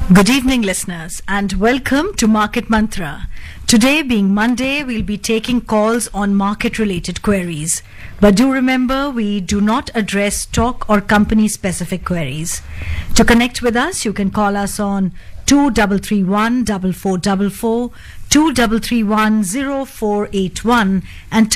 Good evening, listeners, and welcome to Market Mantra. Today, being Monday, we'll be taking calls on market-related queries. But do remember, we do not address stock or company-specific queries. To connect with us, you can call us on 2331-4444, 2331-0481, and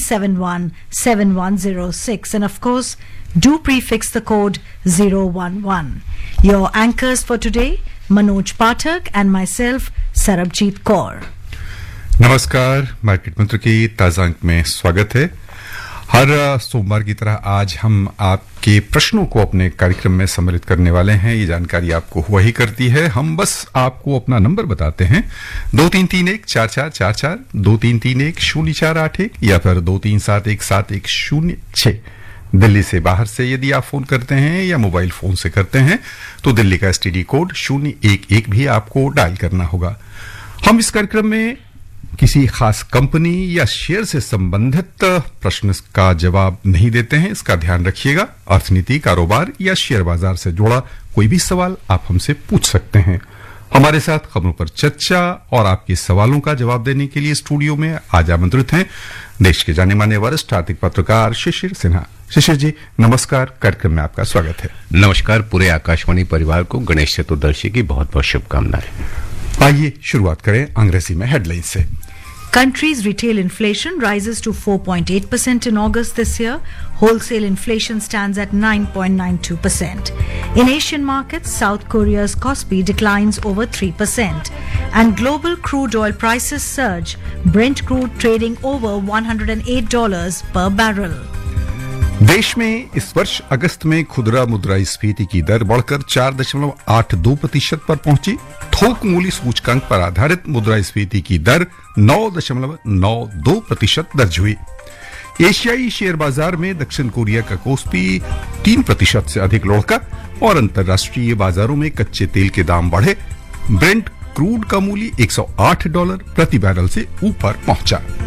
2371-7106. And of course, do prefix the code 011. Your anchors for today, Manoj Pathak and myself, Sarabjit Kaur. नमस्कार, market मंत्र की ताजा अंक में स्वागत है। हर सोमवार की तरह आज हम आपके प्रश्नों को अपने कार्यक्रम में सम्मिलित करने वाले हैं। ये जानकारी आपको हुआ ही करती है। हम बस आपको अपना नंबर बताते हैं 2331-4444, 2331-0481 या फिर 2371-7106। दिल्ली से बाहर से यदि आप फोन करते हैं या मोबाइल फोन से करते हैं तो दिल्ली का एसटीडी कोड 011 भी आपको डायल करना होगा। हम इस कार्यक्रम में किसी खास कंपनी या शेयर से संबंधित प्रश्न का जवाब नहीं देते हैं, इसका ध्यान रखिएगा। अर्थनीति, कारोबार या शेयर बाजार से जुड़ा कोई भी सवाल आप हमसे पूछ सकते हैं। हमारे साथ खबरों पर चर्चा और आपके सवालों का जवाब देने के लिए स्टूडियो में आज आमंत्रित हैं देश के जाने माने वरिष्ठ आर्थिक पत्रकार शिशिर सिन्हा। शिशिर जी, नमस्कार। कार्यक्रम में आपका स्वागत है। नमस्कार। पूरे आकाशवाणी परिवार को गणेश चतुर्दशी की बहुत बहुत शुभकामनाएं। आइए शुरुआत करें अंग्रेजी में हेडलाइन से। Country's retail inflation rises to 4.8% in August this year. Wholesale inflation stands at 9.92%. In Asian markets, South Korea's Kospi declines over 3%. And global crude oil prices surge, Brent crude trading over $108 per barrel. देश में इस वर्ष अगस्त में खुदरा मुद्रास्फीति की दर बढ़कर 4.82% पर पहुंची। थोक मूल्य सूचकांक पर आधारित मुद्रास्फीति की दर 9.92% दर्ज हुई। एशियाई शेयर बाजार में दक्षिण कोरिया का कोस्पी 3% से अधिक लुढ़का और अंतर्राष्ट्रीय बाजारों में कच्चे तेल के दाम बढ़े। ब्रेंट क्रूड का मूल्य $108 प्रति बैरल से ऊपर पहुंचा।